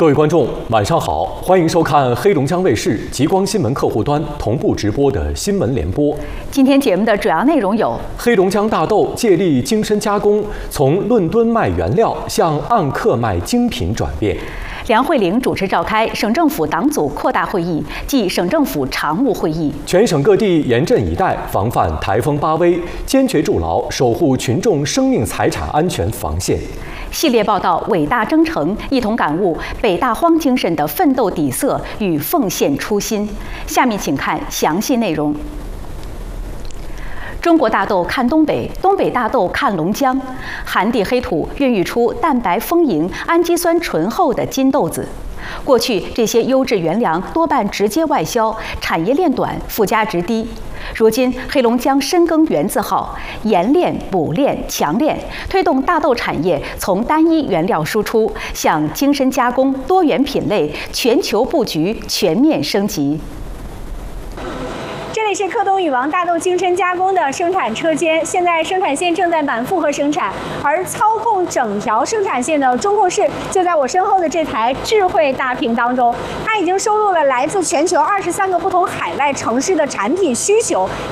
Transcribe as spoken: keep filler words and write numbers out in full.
各位观众，晚上好，欢迎收看黑龙江卫视极光新闻客户端同步直播的新闻联播。 今天节目的主要内容有： 黑龙江大豆借力精深加工，从论吨卖原料向按克卖精品转变。 梁慧玲主持召开省政府党组扩大会议暨省政府常务会议。 全省各地严阵以待，防范台风巴威，坚决筑牢守护群众生命财产安全防线。 系列报道伟大征程，一同感悟北大荒精神的奋斗底色与奉献初心。下面请看详细内容。中国大豆看东北，东北大豆看龙江，寒地黑土孕育出蛋白丰盈、氨基酸醇厚的金豆子。过去这些优质原粮多半直接外销，产业链短，附加值低。如今黑龙江深耕原字号，冶炼、补炼、强炼，推动大豆产业从单一原料输出向精深加工、多元品类、全球布局全面升级。 这里是克东禹王大豆精深加工的生产车间，现在生产线正在满负荷生产，而操控整条生产线的中控室就在我身后的这台智慧大屏当中，它已经收录了来自全球二十三个不同海外城市的产品需求。